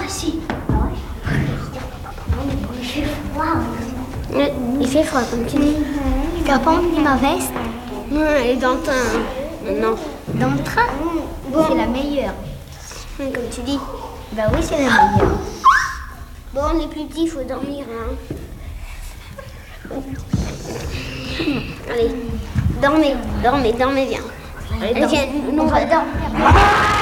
si. Il fait froid, comme tu dis. Tu as pas emmené ma veste? Et dans le train, maintenant. Dans le train? C'est la meilleure. Comme tu dis. Bah oui, c'est la meilleure. Bon, les plus petits, il faut dormir. Hein. Allez, dormez bien. Allez, Allez, viens, nous on va dormir.